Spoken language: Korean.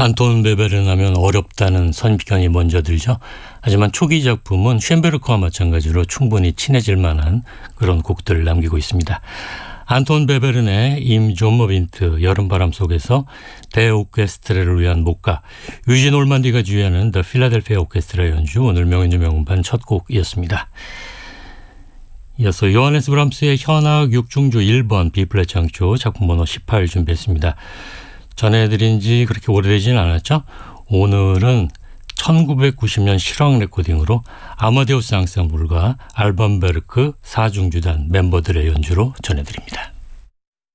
안톤 베베른 하면 어렵다는 선입견이 먼저 들죠. 하지만 초기 작품은 쉔베르크와 마찬가지로 충분히 친해질 만한 그런 곡들을 남기고 있습니다. 안톤 베베른의 임 존머빈트 여름바람 속에서 대오케스트라를 위한 목가, 유진 올만디가 주연하는 더 필라델피아 오케스트라 연주, 오늘 명연주 명음반 첫 곡이었습니다. 이어서 요하네스 브람스의 현악 6중주 1번 B플랫 장조 작품 번호 18 준비했습니다. 전해드린 지 그렇게 오래되진 않았죠. 오늘은 1990년 실황 레코딩으로 아마데우스 앙상블과 알반 베르크 4중주단 멤버들의 연주로 전해드립니다.